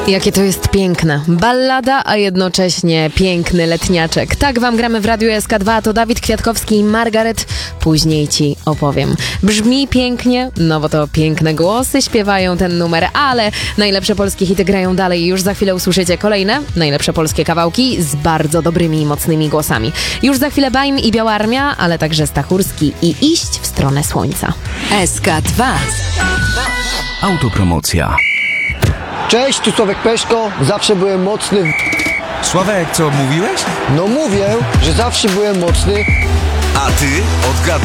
Jakie to jest piękne. Ballada, a jednocześnie piękny letniaczek. Tak wam gramy w Radiu SK2, to Dawid Kwiatkowski i Margaret. Później ci opowiem. Brzmi pięknie, no bo to piękne głosy śpiewają ten numer, ale najlepsze polskie hity grają dalej i już za chwilę usłyszycie kolejne najlepsze polskie kawałki z bardzo dobrymi i mocnymi głosami. Już za chwilę Bajm i Biała Armia, ale także Stachurski i Iść w stronę słońca. SK2. Autopromocja. Cześć, tu Sławek Peszko, zawsze byłem mocny. Sławek, co mówiłeś? No mówię, że zawsze byłem mocny. A ty odgadnij.